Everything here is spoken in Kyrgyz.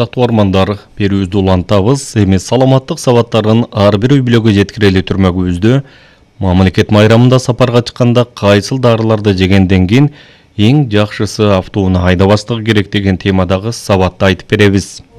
ардактуу ормандар, берүүбүздү улантабыз, эми саламаттык сабаттарын ар бир үй бүлөгө жеткирели түрмөгүбүздө мамлекет майрамында сапарга чыкканда кайсыл дарыларды жегенден кийин эң жакшысы автууну айдабастыгы керек деген темадагы сабатты айтып беребиз.